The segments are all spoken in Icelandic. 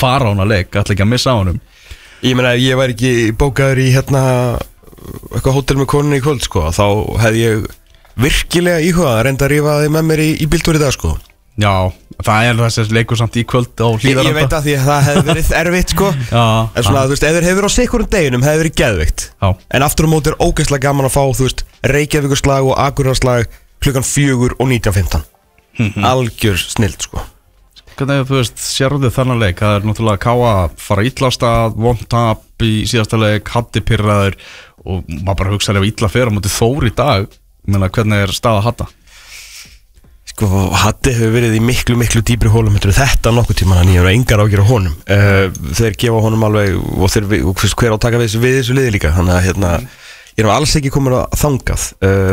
fara á hana leik, ætla ekki að missa á honum. Ég meina, ef ég væri ekki bókaður í eitthvað hótel með konunni í kvöld, sko, þá hefði ég virkilega íhugað að reynda að rífa þig með mér í bíltúr í dag, sko. Já, það þessi leikur samt í kvöld á Hlíðarenda. Ég veit að því að það hefði verið erfitt, sko. Já. En svona, þú veist, ef þeir hefur verið á sikurum deginum, hefði verið geðveikt. Já. En aftur á móti ógeðslega gaman að fá, þú veist, Reykjavíkurslag og Akureyrar klukkan 4 og 19:15. Algjör snild, sko. Hvernig, þú veist, sérðu þennan leik? Það náttúrulega Káa fara illastað, vondtap í síðasta leik, Haddi pirraður og maður bara hugsaði ef illa fer á móti Þór í dag, menna hvernig staða Hadda? Sko, Haddi hefur verið í miklu dýpri hólum þetta nokkuð tíma, þannig ég engar ágjur á honum. Þeir gefa honum alveg og hver á taka við þessu liði líka, þannig að ég alls ekki komin að þangað.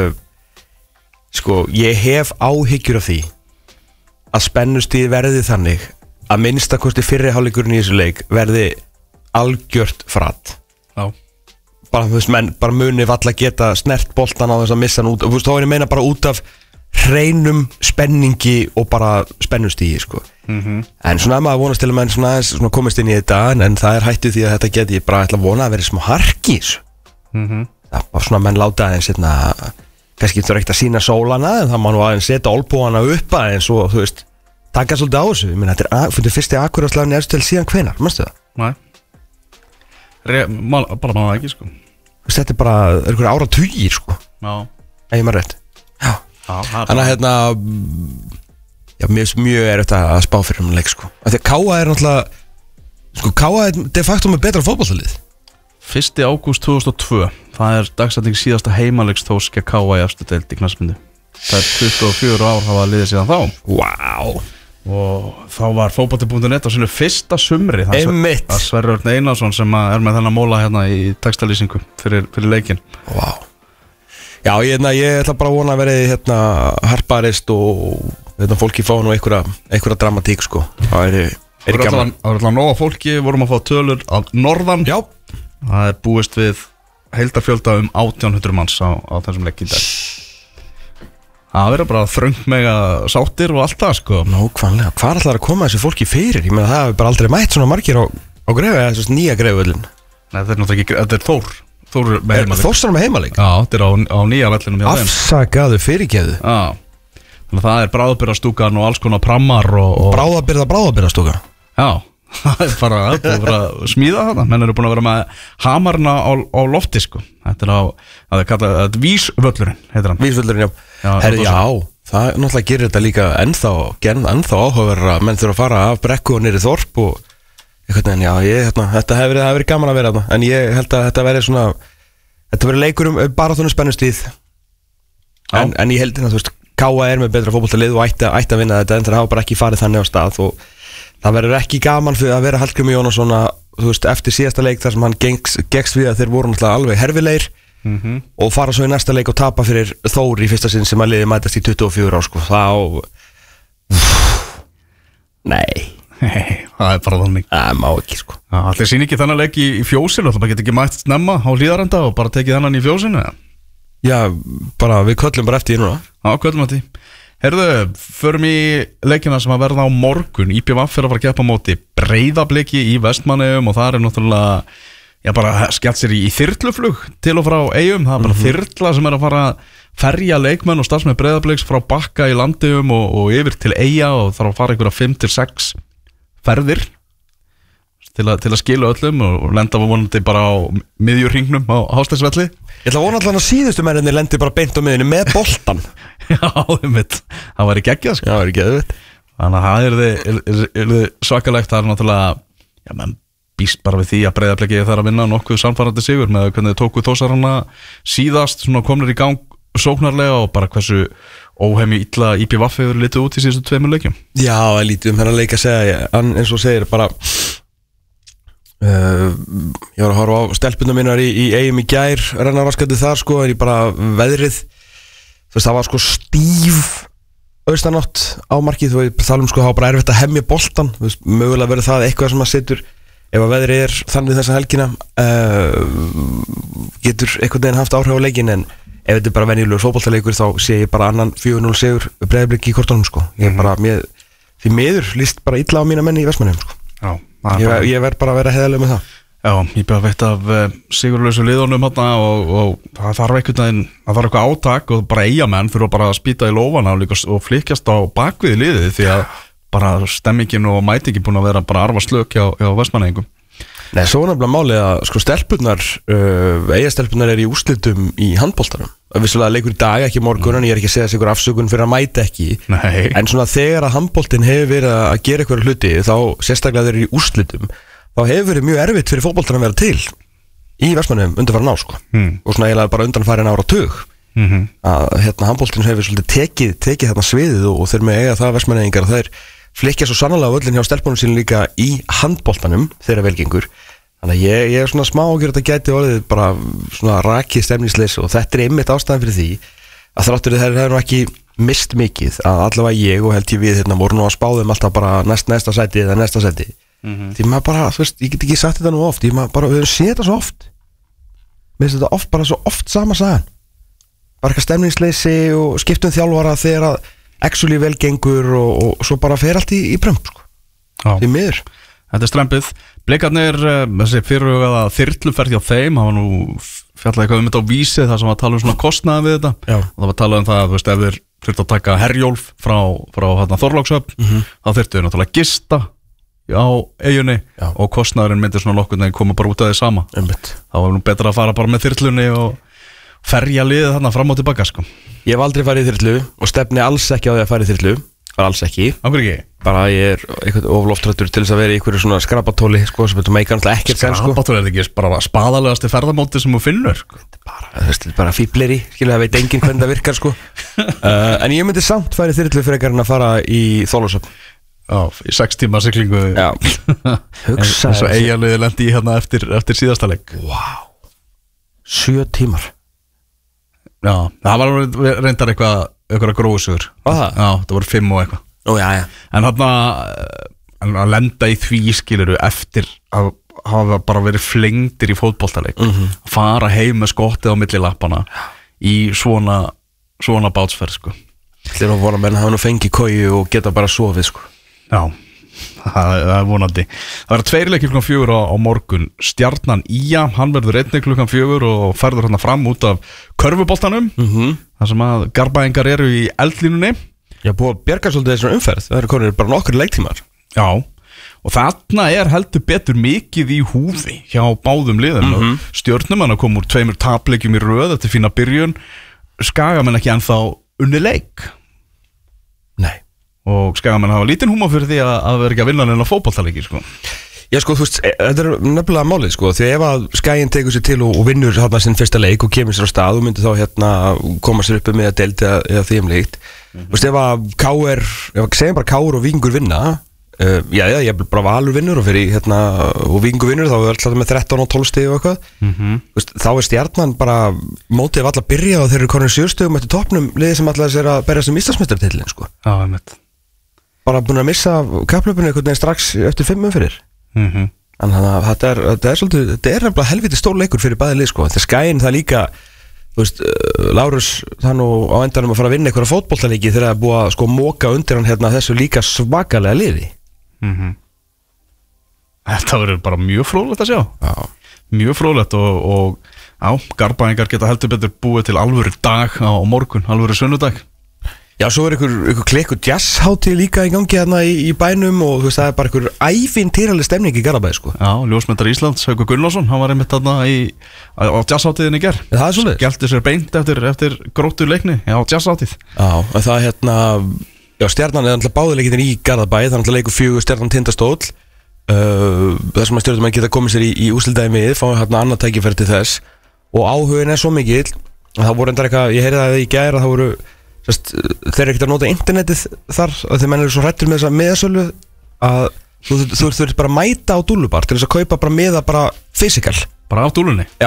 Sko, ég hef áhyggjur af því að spennustíð verði þannig að minnstakosti fyrri hálfleikurinn í þessu leik verði algjört frat. Já. Bara, þú veist, menn bara muni valla geta snert boltan á þess að missa hann út. Þú veist, þá er ég meina bara út af hreinum spenningi og bara spennustíði, sko. En svona maður vonast til að menn svona komist inn í þetta, en það er hættið því að þetta geti ég bara ætla að vona að vera smá harki í þessu. Það var svona menn láta aðeins kannski þú ekkert að sína sólana, en það má nú aðeins setja olbúana upp aðeins og þú veist, taka svolítið á þessu. Ég meina, þetta er fyrsti Akureyrarsslagurinn eftir til síðan hvenær, manstu það? Nei. Bara maður ekki, sko. Þetta er bara, einhverja áratugir, sko. Já. Ég maður rétt. Já. Þannig að já, mjög erfitt að spá fyrir um leik, sko. Af því að Káa náttúrulega, sko, Káa de facto með betra fótboltalið. 1. ágúst 2002, það er dagsetning síðasta heimalegs Þórskja Káa í efstu deild í knattspyrnu. Það er 24 ár hafa liðið síðan þá. Wow. Og þá var Fótbolti.net á sínu fyrsta sumri. Einmitt. Það Sverrir Örn Einarsson sem er með þennan móla hérna í textalýsingu fyrir leikinn. Wow. Já, ég ætla bara að vona að verið harparist og fólki fá nú einhverja dramatík, sko. Það er gaman. Það er alltaf nóga fólki, vorum að fá tölur af norðan. Já. Það er búist við heildarfjölda 1800 manns á þessum leik í dag. Það verður bara þröngt mega sáttir og allt það, sko. Nákvæmlega, hvað ætlar að koma þessu fólki fyrir? Ég meina, það hefur bara aldrei mætt svona margir á Grefið, eða þessast nýja Grefuvöllin. Nei, þetta er náttúrulega ekki, þetta er Þór með heimaleik. Þórsson með heimaleik? Já, þetta er á nýja vellinum hjá þeim. Afsakaðu fyrirgeðu. Já, þannig að það er bráðabirðastúkan og alls konar prammar og Bráðabirðastúka? Já, það er bara að smíða þetta. Menn eru búin að vera með hamarna á lofti, sko. Þetta er Vísvöllurinn, heitir hann. Vísvöllurinn, já. Herri, já, það náttúrulega gerir þetta líka ennþá áhugaverðara að menn þurfa að fara af brekku og niður þorp og eitthvað, en já, þetta hefur verið gaman að vera þarna, en ég held að þetta verið leikur bara þónu spennustíð, en ég held að, þú veist, Káa er með betra fótboltalið og ætti að vinna þetta, en það hafa bara ekki farið þannig á stað og það verður ekki gaman fyrir að vera Hallgrímur Jónasson, þú veist, eftir síðasta leik þar sem hann gekkst við að þeir voru náttúrulega alveg herfilegir og fara svo í næsta leik og tapa fyrir Þór í fyrsta sinn sem að liði mætast í 24 ár, sko. Nei, það er bara þannig. Það má ekki, sko. Allir sín ekki þennan leik í fjósinu, það geta ekki mætt snemma á Hlíðarenda og bara tekið þennan í fjósinu, eða? Já, bara við köllum bara eftir því núna. Já, köllum eftir því. Herðu, förum í leikina sem að verða á morgun. IPVF er að fara að keppa á móti Breiðabliki í Vestmannaeyjum og það er náttúrulega, já, bara skellt sér í þyrluflug til og frá Eyjum. Það er bara þyrla sem er að fara að ferja leikmenn og starfsmenn Breiðabliks frá Bakka í Landeyjum og yfir til Eyja og þarf að fara einhverja 5-6 ferðir til að skila öllum og lenda vonandi bara á miðjurhringnum á Hásteinsvelli. Ég ætla að vona allan að síðustu menninni lendi bara beint á miðjunni með boltan. Já, það væri geggjað, sko. Já, það væri geggjað. Þannig að það er svakalegt. Það er náttúrulega, já, menn býst bara við því að Breiðabliki þarf að vinna nokkuð samfærandi sigur með hvernig þau tóku Þórsarana síðast, svona komnir í gang sóknarlega og bara hversu óhemju illa IPVF hefur litið út í síðustu 2 leikjum. Já, lítið þennan leik að segja, eins og segir bara ég var að horfa á stelpunum minnar í Eyjum í gær, rennarvaskandi þar, sko, en ég bara veðrið, þú veist, það var sko stíf austanátt á markið, þú veist, þalum sko, það var bara erfitt að hemja boltan, þú veist, mögulega verður það eitthvað sem að setur, ef að veðrið er þannig þessa helgina, getur einhvern veginn haft áhrif á leikin, en ef þetta er bara venjulegur fótboltaleikur þá sé ég bara annan 4-0 sigur Breiðablik í kortunum, sko. Ég er bara því miður líst bara illa á mína menni í Vestmannaeyjum, sko. Já, Ég verð bara að vera heiðarlega með það. Já, ég beða veitt af sigurlausu liðunum hérna og það þarf eitthvað átak og bara eigamenn þurfa bara að spýta í lófana og flikjast á bakvið liðið því að bara stemmingin og mætingin búin að vera bara arfa slök hjá Vestmannaeyingum. Nei, svo nefnilega málið að sko eigastelpurnar í úrslitum í handboltanum. Vissulega leikur í dag, ekki morgun, en ég ekki að segja sig afsökun fyrir að mæta ekki. Nei. En svona þegar að handboltin hefur verið að gera eitthvað hluti, þá sérstaklega þeir eru í úrslitum, þá hefur verið mjög erfitt fyrir fótboltan að vera til í Vestmannaeyjum undanfarin ár sko. Og svona eiginlega bara undanfarin áratug. Að handboltin hefur svolítið tekið þarna sviðið og þeir með eiga það Vestmannaeyingar og þeir flikja svo sannarlega öllin hjá stelpunum sín líka í handboltanum þeirra velgengur. Þannig að ég er svona smá ágjör að þetta gæti orðið bara svona rakið stemningsleys og þetta er einmitt ástæðan fyrir því að þráttur þeir hefur nú ekki mist mikið að allavega ég og held ég við hérna voru nú að spáðum alltaf bara næsta sæti eða næsta sæti. Því maður bara, þú veist, ég get ekki sagt þetta nú oft, við höfum séð þetta svo oft. Mér finnst þetta bara svo oft sama sagan. Bara eitthvað stemningsleysi og skiptum þjálfara þegar að actually vel gengur og svo bara fer allt í brömp sko. Því miður. Þetta strempið. Blikarnir, þessi fyrirhugaða þyrluferð hjá þeim, það var nú fjallaði eitthvað þetta á Vísi þar sem var að tala svona kostnaði við þetta. Já. Og það var að tala það, þú veist, ef þeir þurftu að taka Herjólf frá Þorlákshöfn, þá þurftu þeir náttúrulega gista á eyjunni og kostnaðurinn myndi svona nokkurn veginn koma bara út af því sama. Það var nú betra að fara bara með þyrlunni og ferja liðið þarna fram og tilbaka sko. Ég hef aldrei farið í þyrlu og stefni alls ekki á því að fara í þyrlu. Alls ekki. Af hverju ekki? Bara ég er eitthvað ofloftrættur til þess að vera í einhverju svona skrapatóli sko, sem þetta meikar náttúrulega ekkert sen sko. Skrapatóli er ekki bara spaðalegasti ferðamóti sem þú finnur sko. Þetta er bara fíbleri, skilja það veit enginn hvernig það virkar sko. En ég myndi samt fara í þyrlu fyrir ekkert en að fara í Þorlákshöfn. Já, í 6 tíma siglingu. Já. Hugsa eins og Eyjaliðið lendi í hérna eftir síðasta leik. Vá. 7 tímar. Já, það var reyndar eitthvað gróðsugur. Já, það voru 5 og eitthvað. Já. En þarna að lenda í því skiluru eftir að hafa bara verið flengdir í fótboltaleik, fara heim með skottið á milli lappana í svona bátsferð sko. Þeir eru að vona menn hafa nú fengið koju og geta bara sofið sko. Já, það er vonandi. Það verður 2 leikir klukkan 4 á morgun. Stjarnan Ía, hann verður 1 klukkan 4 og ferður hérna fram út af körfuboltanum, þar sem að Garbaengar eru í eldlínunni. Já, búið að bjarga svolítið þessum umferð. Það eru konur bara nokkur leiktímar. Já, og þarna heldur betur mikið í húfi hjá báðum liðum. Stjörnumenn að koma úr 2 tapleikjum í röð eftir fína byrjun. Skagamenn ekki ennþá unni leik. Nei. Og Skagamenn hafa lítinn húmor fyrir því að vera ekki að vinna neina fótboltaleiki sko. Já sko, þú veist, þetta er nefnilega málið sko, því ef að Skaginn tekur sér til og vinnur hérna sinn fyrsta leik og kemur sér á stað og myndir þá hérna koma sér uppi með að delta eða því líkt. Þú veist, ef að segjum bara KR og Víkingur vinna, ég er bara Valur vinnur og fyrir hérna og Víkingur vinnur, þá er alltaf með 13 og 12 stig og eitthvað. Þú veist, þá er Stjarnan bara mótið af alla byrja og þeir eru konur 7 stigum eftir toppnum, liðið sem alltaf er að berja sem Íslandsmeistaratitilinn sko. Já, einmitt. Bara búin að missa kapphlaupinu einhvern veginn strax eftir 5 umferðir. Þannig að þetta er svolítið, þetta er nefnilega helviti stór leikur fyrir bæði lið sko. Þegar Skaginn það líka, þú veist, Lárus það nú á endanum að fara að vinna einhverja fótboltaleiki þegar það er búið að sko móka undir hann hérna þessu líka svakalega liði. Þetta verður bara mjög fróðlegt að sjá. Já. Mjög fróðlegt og Garbaengar geta heldur betur búið til alvöru dag á morgun, alvöru sunnudag. Já, svo er einhver klikku jazzhátíð líka í gangi hérna í bænum og þú veist, það er bara einhver ævintýraleg stemning í Garðabæ sko. Já, ljósmyndar Íslands, Haukur Gunnarsson, hann var einmitt þarna á jazzhátíðinni í gær. Það er svolítið. Gelti sér beint eftir gróttu leikni á jazzhátíð. Já, en það hérna, Stjarnan er alltaf báðuleikinir í Garðabæ, það er alltaf leikur 4 Stjarnan Tindastóll. Það sem að stjórnumenn geta komið sér í úrslitaði mið, fá hérna annað tækifæri til þess og áhugin er svo mikill að það voru endar eitthvað, ég heyrði það í gær að það voru þeir eru ekkert að nota internetið þar og þeir menn eru svo hrættir með þessa miðasölu að þú þurft bara að mæta á dúlubar til þess að kaupa bara miða bara fysikal. Bara á dúlunni? Já.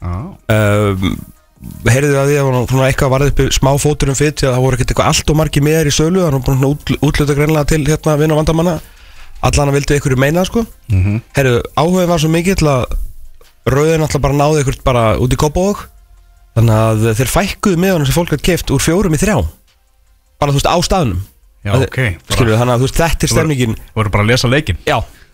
Heyrðu að því að svona eitthvað varði uppi smá fóturum fyrir því að það voru ekkert eitthvað allt og margi miðar í sölu, það var bara útluta greinlega til hérna vinn og vandamanna allan að vildu einhverju meina sko. Heyrðu, áhugin var svo mikið til að rauðin alltaf bara náði einhvert bara út í Kópavog. Þannig að þeir fækkuðu miðanum sem fólk hægt keypt úr 4 í 3 bara þú veist á staðnum. Já, ok. Skilur, þannig að þú veist þetta er stemningin. Voru bara að lesa leikinn. Já.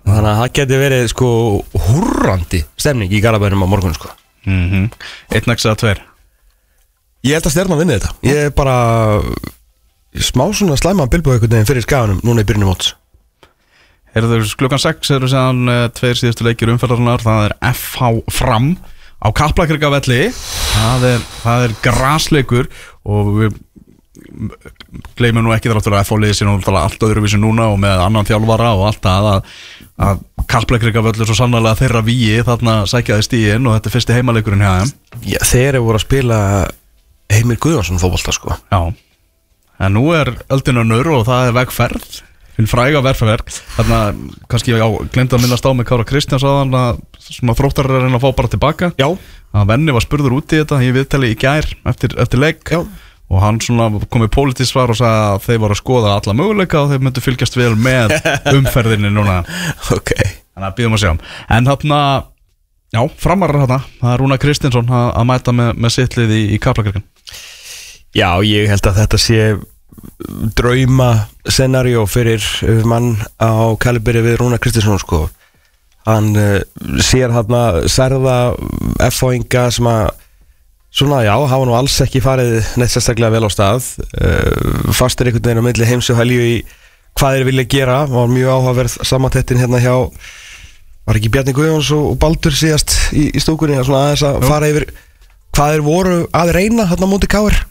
Þannig að það geti verið sko húrrandi stemning í Garðabænum á morgun sko. 1x eða 2? Ég held að Stjarnan vinni þetta. Ég er bara smá svona slæmaðan bilbúið einhvern veginn fyrir Skaganum núna í byrjunum móts. Klukkan 6 eru séðan 2 síðustu leikir umferðarinnar. Það er FH Fram á Kaplakrikavelli. Það er grasleikur og við gleymum nú ekki þáttur að FH liði sér allt öðruvísi núna og með annan þjálfara og allt að Kaplakrikavöll er svo sannarlega þeirra víi þarna sækjaði stíðin og þetta er fyrsti heimaleikurinn hjá þeim. Já, þeir eru voru að spila Heimir Guðjónsson fótbolta sko. Já, en nú er öldin önnur og það er vegferð, hinn fræga verðferð. Þarna kannski glemdi að minnast á með Kára Kristjáns áðan að Þróttar er að reyna að fá bara tilbaka. Já. Að Venni var spurður út í þetta í viðtali í gær eftir leik. Já. Og hann svona kom í pólitískt svar og sagði að þeir voru að skoða alla möguleika og þeir myndu fylgjast vel með umferðinni núna. Ok. Þannig að býðum að sjá. En þarna, já, framarar þarna, það er Rúnar Kristinsson að mæta með sittlið í Kaplakrika. Já, ég held að þetta sé drauma scenario fyrir mann á kaliberi við Rúnar Kristinsson sko. Hann sér þarna særða F-fóinga sem að svona, já, hafa nú alls ekki farið neitt sérstaklega vel á stað. Fastir einhvern veginn á milli heims og helju í hvað þeir vilja gera. Var mjög áhugaverð samantettin hérna hjá, var ekki Bjarni Guðjóns og Baldur síðast í stúkunni, svona aðeins að fara yfir hvað þeir voru að reyna hérna á móti KR.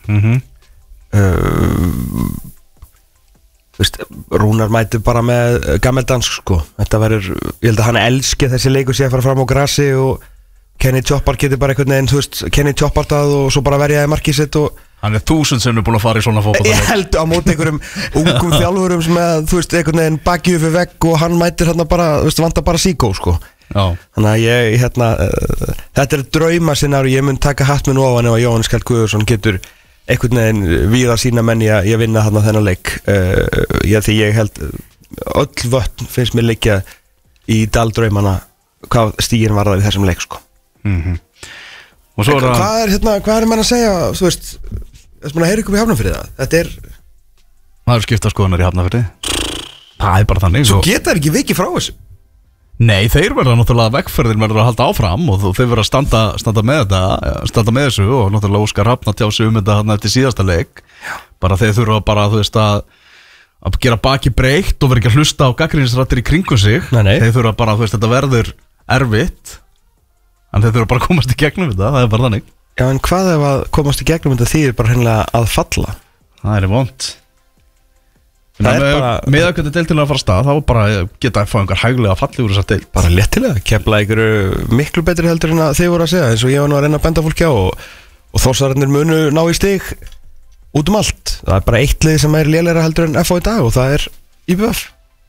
Rúnar mæti bara með gammeldansk sko. Þetta verður, ég held að hann elski þessi leikur sé að fara fram á grasi og Kenny Choppard getur bara einhvern veginn, þú veist, Kenny Choppardað og svo bara verjaði markið sitt og hann er 1000 sem er búin að fara í svona fótbolta. Ég held á móti einhverjum ungum þjálfurum sem að, þú veist, einhvern veginn bakið fyrir vegg og hann mætir hérna bara, þú veist, vantar bara síkó, sko. Já. Þannig að ég, hérna, þetta er drauma sinnar og ég mun taka hatt minn ofan ef að Jóhannes Kjell Guðjónsson getur einhvern veginn víða sína menn í að vinna hérna þennan leik. Því ég held, öll vötn finnst mér leikja í daldraumana hvað stígin varðað í þessum leik, sko. Og svo hvað er menn að segja, þú veist, þess að heyra ykkur í Hafnarfirði það? Þetta er maður skipta skoðunar í Hafnarfirði. Það er bara þannig. Svo geta ekki vikið frá þessu. Nei, þeir verða náttúrulega vegferðin verður að halda áfram og þeir verða að standa með þessu og náttúrulega Óskar Hrafn að tjá sig þetta hann eftir síðasta leik. Bara þeir þurfa bara, þú veist, að gera baki breytt og verða ekki að hlusta á gagnrýnisraddir í kringum sig. Nei. Þeir þurfa bara, þú veist, þetta verður erfitt. En þeir þurfa bara að komast í gegnum þetta, það er bara þannig. Já, en hvað ef að komast í gegnum þetta þýðir bara hreinlega að falla? Það er vont. Það er bara með að geta deiltilega að fara að stað, þá bara geta að fá einhver hæglega að falli úr þessar deild. Bara léttilega, kemla einhverju miklu betri heldur en að þið voru að segja, eins og ég var nú að reyna að benda fólki á og Þórsararnir munu ná í stig út allt. Það er bara eitt lið sem er lélegra heldur en FH í dag og það er IBF.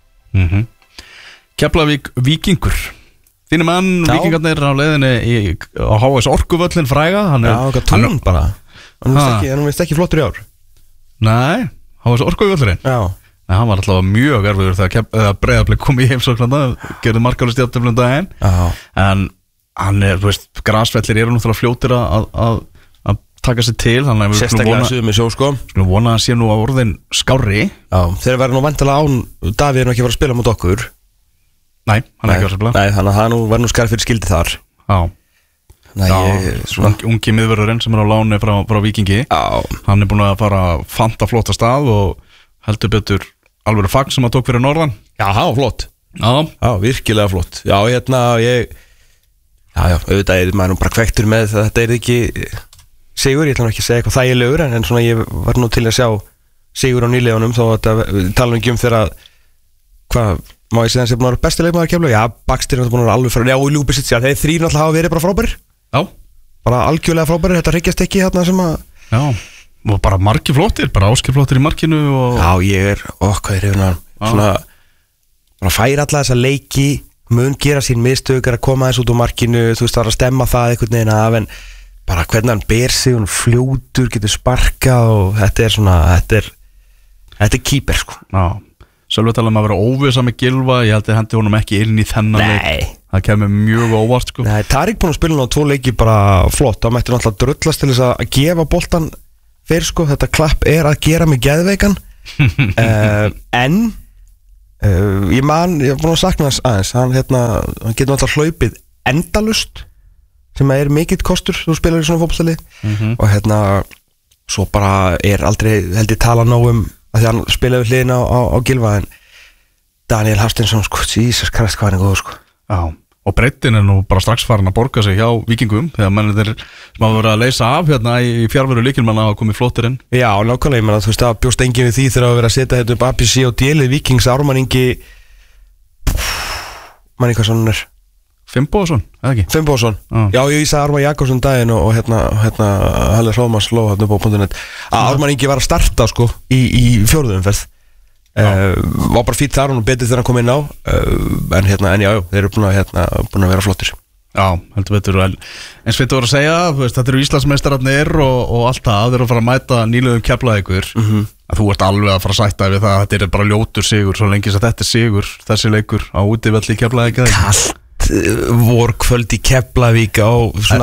Keflavík Víkingur. Þínu mann, Víkingarnir á leiðinni á HS Orkuvöllin fræga. Já, okkar tún bara. Hann veist ekki flottur í ár. Nei, HS Orkuvöllin. Já. Nei, hann var alltaf mjög erfiður þegar Breiðablik kom í heimsóknarna, gerði markalust jafntefli daginn. En hann er, þú veist, grasvellir eru náttúrulega fljótir að taka sér til. Sérstaklega suðum í sjó, sko. Skulum vona að sé nú á orðin skárri. Já, þeir verða nú vantilega án, Davíð er nú ekki að fara að spila mot okkur. Nei, hann er ekki að spila. Nei, þannig að það var nú skarð fyrir skildi þar. Já, ungi miðvörðurinn sem er á láni frá Víkingi. Já. Hann er búin að fara fanta flott að stað og heldur betur alveg fagn sem að tók fyrir norðan. Já, það var flott. Já, virkilega flott. Já, hérna, auðvitað er maður nú bara kvektur með það, þetta er ekki sigur, ég ætla nú ekki að segja eitthvað þægilegur en svona ég var nú til að sjá sigur á nýlegunum þó að þetta tala ekki þegar hvað má ég segja hans er búin að vera besti leikmaður Keflavík? Já, Baxter er búin að vera alveg frá. Já, og Ljúbisic, já, þeir þrír náttúrulega hafa verið bara frábærir. Já. Bara algjörlega frábærir, þetta hryggist ekki hérna sem að. Já, og bara margir flottir, bara Áskir flottir í markinu og. Já, ég er, hvað er hérna, svona, bara færa alla þessa leiki, mun gera sín mistök, að koma þess út á markinu, þú veist, það var að stemma það einhvern veginn af, en bara hvernig hann ber sig, hann fljótur, getur sparkað og þetta er svona, þetta er keeper, sko. Já. Sölvi tala að vera óvisa með Gylfa. Ég held að hendi honum ekki inn í þennan leik. Það kemur mjög óvart sko. Nei, Tarik búin að spila á 2 leiki bara flott. Það mætti náttúrulega drullast til þess að gefa boltan fyrir sko. Þetta klapp er að gera með geðveikan. En Ég er búin að sakna þess aðeins hann getur alltaf hlaupið endalust sem er mikill kostur þú spilar í svona fótboltali og svo bara aldrei held ég tala nóg að því hann spilaði við hliðina á Gylfa en Daniel Hafsteinsson sko, Jesus Christ hvað hann góð sko. Já, og breiddin nú bara strax farin að borga sig hjá Víkingum þegar mennir sem hafa verið að leysa af í fjárveru lykilmanna að komi flottir inn. Já, nákvæmlega, ég menna þú veist það bjóst engin við því þegar að vera að setja upp ABC og D-lið Víkings Ármann Ingi manni hvað svona Finnbogason, eða ekki? Finnbogason, já ég sagði Ármann Jakobsson daginn og Halli Hróðmann sló upp á .net að Ármann Ingi var að starta sko í fjórðumferð var bara fýtt þar og betið þegar hann kom inn á en já, þeir eru búin að vera flottir. Já, heldur betur eins fyrir að segja, þetta eru Íslandsmeistararnir og allt það, þeir eru að fara að mæta nýlegum Keflavíkur að þú ert alveg að fara að sætta við það að þetta er bara ljótur sigur svo lengi sem þetta er sigur, þessi leikur á útivelli í Keflavík. Kalt vorkvöld í Keflavík á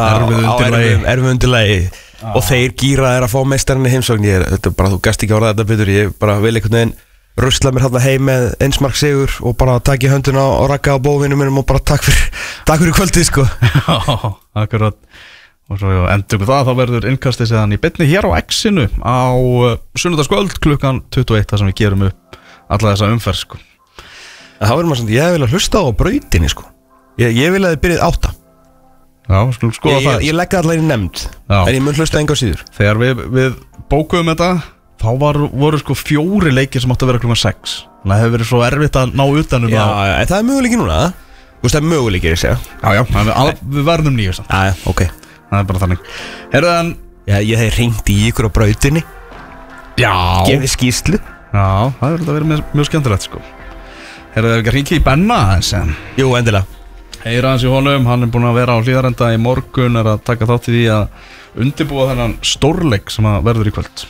erfið undirlagi og þeir gíra að fá meistarinn í heimsókn þetta er bara, þú gast ekki að orða þetta betur ég bara vil einhvern veginn rusla mér hérna heim með einsmark sigur og bara takk í hönduna og rakka á bóvinum minnum og bara takk fyrir kvöldið sko. Já, akkurat og svo endur við það, þá verður innkastið séðan í beinni hér á X-inu á sunnudagskvöld klukkan 21 þar sem við gerum upp alla þessa umferð sko. Það verður maður svona, ég vil að hlusta á brautinni sko. Ég vil að þið byrjið 8. Já, skulum skoða það. Ég legg allar í nefnd en ég mun hlusta enga síður. Þegar við bókuðum þetta þá voru sko 4 leikir sem áttu að vera klukkan 6 þannig að það hefur verið svo erfitt að ná utanum Já, en það er möguleiki núna Þú veist það er möguleiki, ég segja Já, við verðum 9 Já, ok Það er bara þannig Herðan ég hef ringt í ykkur á brautinni Já Gefið skýrslu Já, það hefur verið mjög skemmtilegt sko Herðan, við ekki að ringi í Benna Jú, endilega Heyra hans í honum, hann er búin að vera á Hlíðarenda í morgun að taka þátt í því að undirbúa þennan stórleik sem að verður í kvöld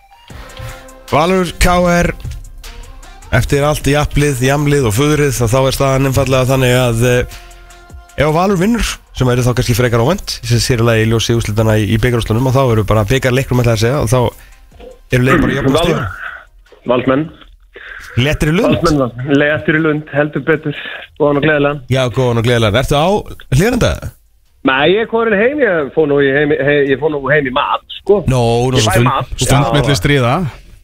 Valur KR eftir allt í jamlið og fuðrið þá er staðan einfallega þannig að ef Valur vinnur sem eru þá kannski frekar óvænt sérlega í ljósi úrslitana í byggarúslunum og þá eru bara byggarleikrum að segja og þá eru leik bara jöfnum stíðum Valdmenn Léttir í Lund Léttir í Lund, heldur betur Góðan og gleðilegan Já, góðan og gleðilegan Ertu á Hlíðarenda? Nei, ég kom heim, ég fór nú heim í mat sko Stundmiðli stríða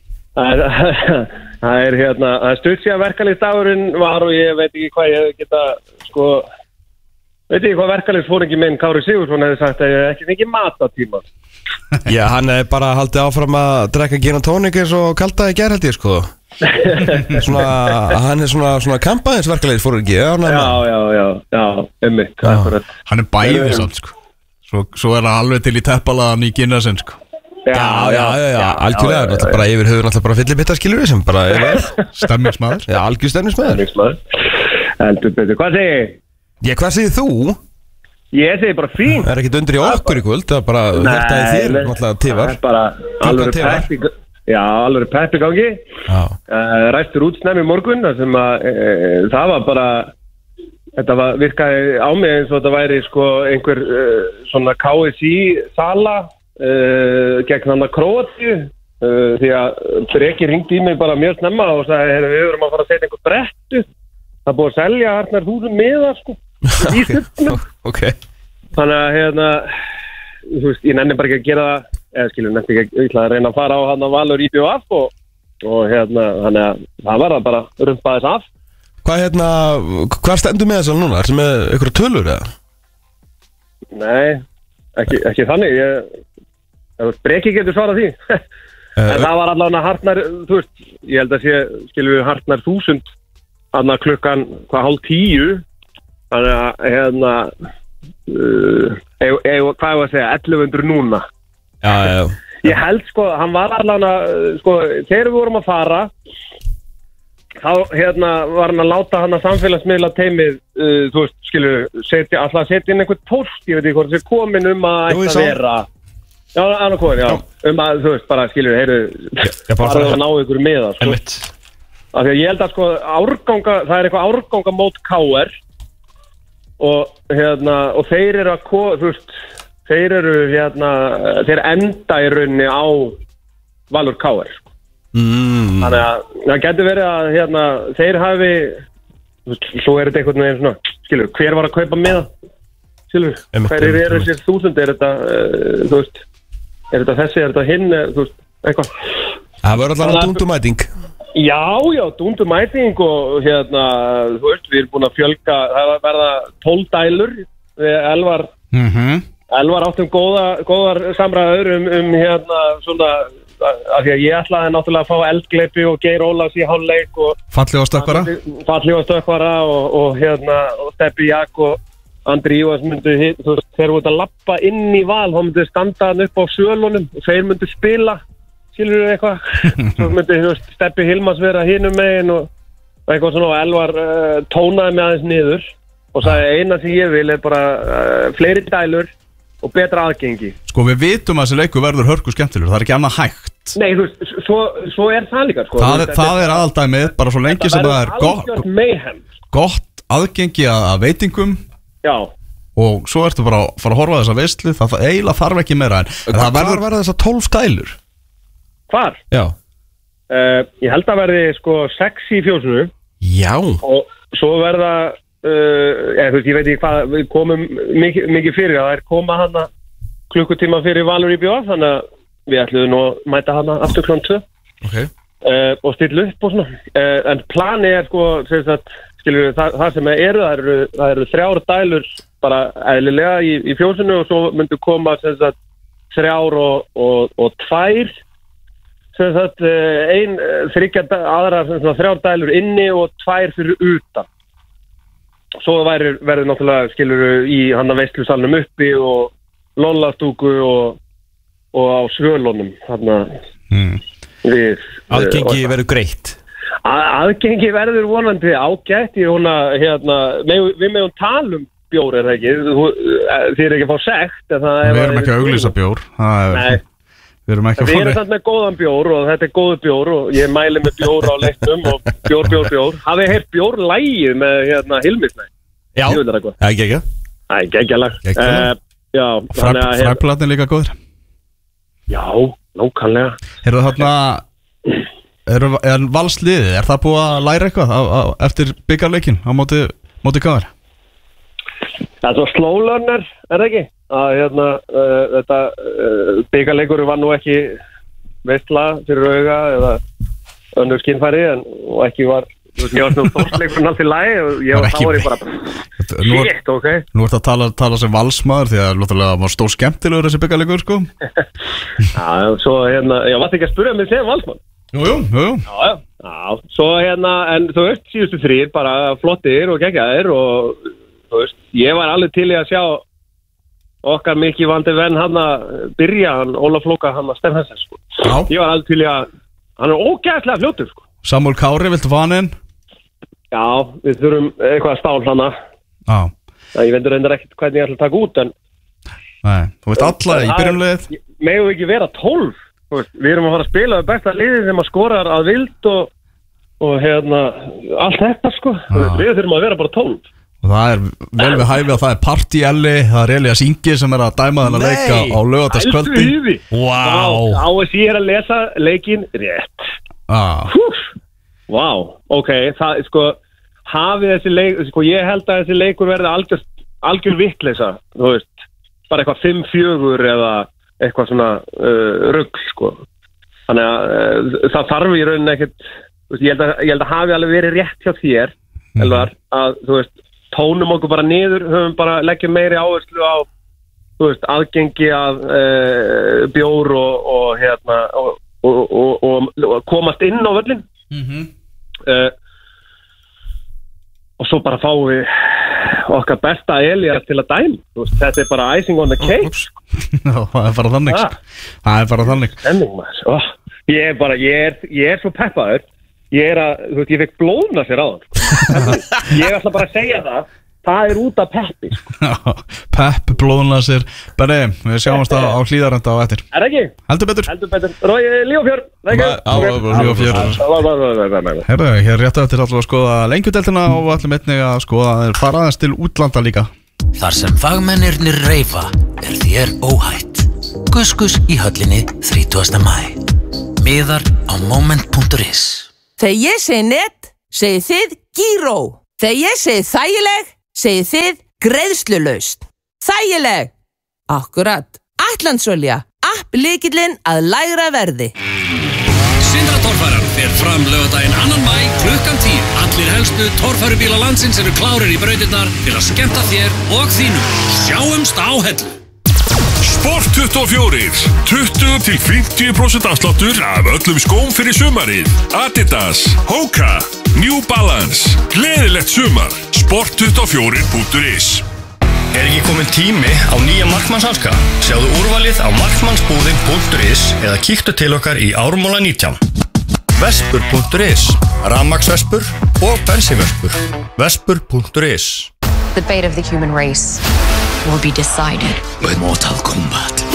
Það er stutt síðan verkalýðsdagurinn var og ég veit ekki hvað ég geta sko veit ekki hvað verkalýðsforingi minn Kári Sigurðsson hefði sagt að ég ekki fengi matatíma Já, hann er bara haldið áfram að drekka gin og tónik eins og kaldaði gær held ég sko hann er svona kampaðins verkalýðsforingi Já, einmitt Hann er bæðið samt sko Svo er það alveg til í teppalaðan í Ginnarsinn sko Já, algjörlega, bara yfir höfur náttúrulega bara fyllibitta skilur sem bara stemningsmaður. Já, algjör stemningsmaður. Heldur betur, hvað segir ég? Já, hvað segir þú? Ég segi bara fínt. Það er ekkert undir í okkur í kvöld, það er bara hjartaði þér, náttúrulega tifar. Það er bara alveg pepp í, já, alveg pepp í gangi. Ræstur út snemmi morgun, þar sem að það var bara, þetta virkaði á mig eins og þetta væri sko einhver svona KSI sala. Gegn hann að Króatíu því að Breki ringdi í mig bara mjög snemma og sagði við erum að fara að setja einhver brettu það er búið að selja harnar 1000 miða sko í stundinu okay. Þannig að þú veist, ég nenni bara ekki að gera það eða skilur nenni ekki að reyna að fara á hann að Valur IBF og þannig að það var það bara rumpaðis af Hvað stendur með þess að núna? Er það með einhverju tölur eða? Nei, ekki þannig Breki getur svarað því en það var allavega harnar þú veist, ég held að sé skilur við harnar 1000 annað klukkan hvað 9:30 þannig að hvað ég var að segja 1100 núna já. Ég held sko, hann var allavega sko, þegar við vorum að fara þá var hann að láta hann að samfélagsmiðla teimið þú veist, skilur alltaf að setja inn einhvern post, ég veit ekki hvort það komin að ætta að vera Já, annað komin, já að þú veist, bara skilur, bara að ná ykkur með það, sko af því að ég held að, sko, það er eitthvað árgangamót KR og þeir eru að, þú veist þeir eru, þeir enda í rauninni á Valur KR, sko Þannig að það getur verið að hérna, þeir hafi, svo er þetta einhvern veginn svona, skilur, hver var að kaupa miða? Skilur, hverjir eru þessir 1000, er þetta, þú veist, er þetta þessi, er þetta hinn, þú veist, eitthvað. Það verður alltaf dúndumæting. Já, dúndumæting og hérna, þú veist, við erum búin að fjölga, það verða 12 dælur, Elvar áttum góðar samræður hérna svona, af því að ég ætlaði náttúrulega að fá Eldgleipi og Geir Ólafs í hálfleik og Fallega stökkvara og hérna, og Steppi Jak og Andri Ívars myndu, þú veist, þeir voru að lappa inn í Val, þá myndu standa hann upp á svölunum og þeir myndu spila, skilur við eitthvað, svo myndu, þú veist, Steppi Hilmars vera hinum megin og eitthvað svona, og Elvar tónaði mig aðeins niður og sagði eina sem ég vil er bara fleiri dælur og betra aðgengi. Sko við vitum að þessi leikur verður hörku skemmtilegur, það er ekki annað hægt. Nei, þú veist, svo er það líka, sko. Það er aðaldæmið, bara svo lengi sem það er gott aðgengi að veitingum. Já. Og svo ertu bara að fara að horfa þessa veislu, það eiginlega þarf ekki meira en það verður þessar 12 dælur. Hvar? Já. Ég held að verði sko 6 í fjósinu. Já. Og svo verða, þú veist, ég veit ekki hvað, við komum mikið fyrir, það er koma hana klukkutíma fyrir Valur IBF, þannig að við ætluðum nú að mæta hana aftur klukkan 2. Okay. Og stilla upp og svona. En planið er sko, skilur við, það sem það eru 3 dælur bara eðlilega í fjósinu og svo myndu koma 3 og 2 3 dælur inni og 2 fyrir utan. Svo verður náttúrulega, skilur við, í hana veislusalnum uppi og lollastúku og á svölunum þarna við aðgengi verður greitt. Aðgengi verður vonandi ágætt í hérna, við megum tala um bjór, er það ekki? Þið er ekki að fá sekt. Við erum ekki að auglýsa bjór. Nei. Við erum samt með góðan bjór og þetta er góður bjór og ég mæli með bjór á leiknum og bjór. Hafið heyrt bjórlægið með Hilmisnæ? Já, ekki. Geggjalag. Já, Fræblatin líka góður. Já, nákvæmlega. Heyrðu þarna, er valsliðið, er það búið að læra eitthvað eftir byggarleikin á móti káar? Það er svo slow learner, er það ekki? Þetta byggarleikur var nú ekki veistla fyrir auga eða önnur skinnfæri og ekki var, ég var svona þórsleikurinn allt í lagi og þá var ég bara shit, ok. Nú ert að tala sem valsmaður því að það var stór skemmtilegur þessi byggarleikur, sko. Já, svo ég varst ekki að spyrja mig sem valsmann. Jú. Já, svo en þú veist, síðustu 3 bara flottir og geggjaðir og þú veist, ég var alveg til í að sjá okkar mikið vandi venn hann að byrja, hann Ólaf Flóka, hann að Steff Hansen, sko. Já. Ég var alveg til í að, hann er ógæðslega fljótur, sko. Samúl Kári, viltu fá hann inn? Já, við þurfum eitthvað stál hana. Já. Ég veitur reyndar ekkert hvernig ég ætla að taka út, en nei, þú veist alla í byrjunleið. Megum við ekki vera 12, þú veist, við erum að fara að spila við besta liðið sem að skorar að vild og allt þetta, sko. Við þurfum að vera bara 12. Og það er vel við hæfi að það er Party-Elli, það er Elías Ingi sem er að dæma þennan leika á laugardagskvöldi. Á þess ég er að lesa leikinn rétt. Vá, ok, það, sko, hafið þessi leik, sko, ég held að þessi leikur verði algjör vitleysa, þú veist, bara eitthvað 5-4 eða eitthvað svona rugl, sko. Þannig að það þarf í rauninni ekkert, ég held að hafi alveg verið rétt hjá þér, Elvar, að, þú veist, tónum okkur bara niður, höfum bara leggjum meiri áherslu á, þú veist, aðgengi að bjór og komast inn á völlin. Og svo bara fáum við okkar besta Elías til að dæma, þú veist, þetta er bara icing on the cake. Það er bara þannig. Ég er svo peppaður. Þú veist, ég fekk blóðna sér á hann. Ég ætla bara að segja það er út af peppi, sko. Pepp, blóðna sér. Benni, við sjáumst á Hlíðarenda á eftir. Er það ekki? Heldur betur. Líofjörn. Líofjörn. Herðu, hér rétt eftir alltaf að skoða lengjudeildina og ætlum einnig að skoða að fara aðeins til útlanda líka. Þar sem fagmennirnir reifa er þér óhætt. Gus í höllinni 30. maí. Miðar á moment.is. Þegar ég segi net, segið þið Gíró. Þegar ég segi þægileg, segið þið greiðslulaust. Þægileg. Akkurat. Atlantsolía, lykillinn að lægra verði. Sindra torfæran fer fram laugardaginn 2. maí klukkan 10. Allir helstu torfærubíla landsins eru klárir í brautirnar til að skemmta þér og þínum. Sjáumst á Hellu. Sport 24, 20-50% afsláttur af öllum skóm fyrir sumarið. Adidas, Hoka, New Balance, gleðilegt sumar. Sport24.is. Ekki komin tími á nýja markmannshanska? Sjáðu úrvalið á markmannsbúðin.is eða kíktu til okkar í Ármúla 19. Vespur.is, rafmagnsvespur og bensínvespur. Vespur.is. The fate of the human race will be decided With Mortal Kombat.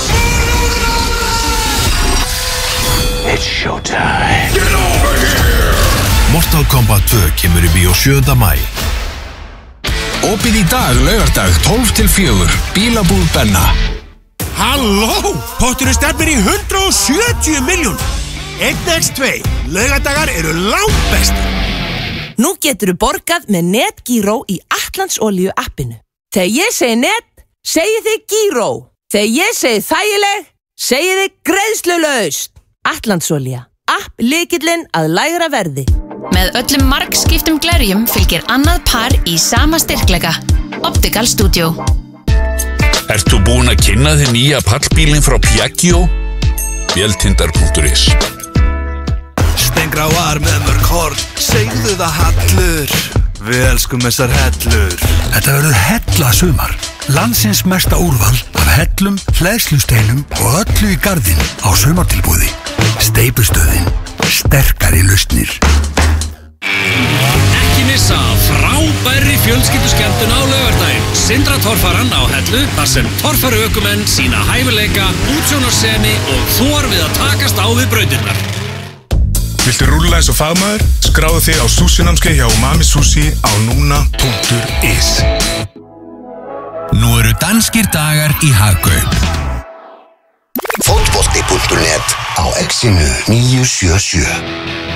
It's showtime. Get over here! Mortal Kombat 2 kemur í bíó 7. maí. Opið í dag, laugardag, 12-4, bílabúð Benna. Halló! Potturinn stefnir í 170 milljón. 1x2, laugardagar eru langbest. Nú geturðu borgað með NetGíró í Atlantsolíu appinu. Þegar ég segi net, segið þið Gíró. Þegar ég segi þægileg, segið þið greiðslulaust. Atlantsolía, lykillinn að lægra verði. Með öllum margskiptum glerjum fylgir annað par í sama styrkleika. Optical Studio. Ert þú búin að kynna þið nýja pallbílinn frá Piaggio? Véltindar.is. Stengráar með mörg horn, segðu það Hallur. Við elskum þessar hellur. Þetta verður hella sumar. Landsins mesta úrval af hellum, hleðslusteinum og öllu í garðinn á sumartilboði. Steypustöðin, sterkari lausnir. Ekki missa frábærri fjölskylduskemmtun á laugardaginn. Sindra torfaran á Hellu, þar sem torfaruökumenn sína hæfileika, útsjónarsemi og þor við að takast á við brautirnar. Viltu rúlla eins og fagmaður? Skráðu þig á sushi-námskeið hjá Umami Sushi á núna.is. Nú eru danskir dagar í Hagkaup. Fótbolti.net á Exinu 977.